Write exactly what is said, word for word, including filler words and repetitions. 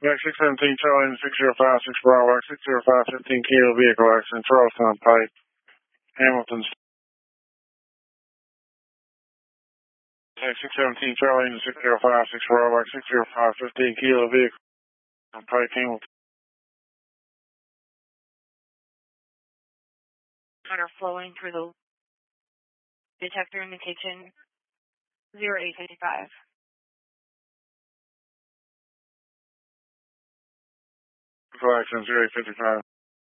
X six seventeen Charlie six zero five six Bravo, X six zero five fifteen Kilo vehicle accident, Charlestown Pike, Hamilton. X six seventeen Charlie six zero five six Bravo, X six zero five fifteen Kilo vehicle on Pike, Hamilton. Water flowing through the detector in the kitchen, zero eight fifty-five. Accident zero eight fifty-five.